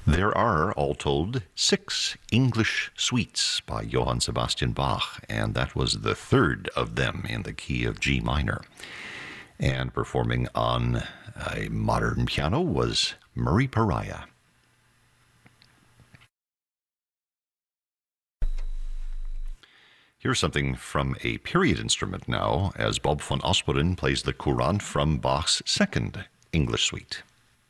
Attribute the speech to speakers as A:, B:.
A: There are, all told, 6 English suites by Johann Sebastian Bach, and that was the third of them in the key of G minor. And performing on a modern piano was Murray Pariah. Here's something from a period instrument now, as Bob van Asperen plays the Courant from Bach's second English suite.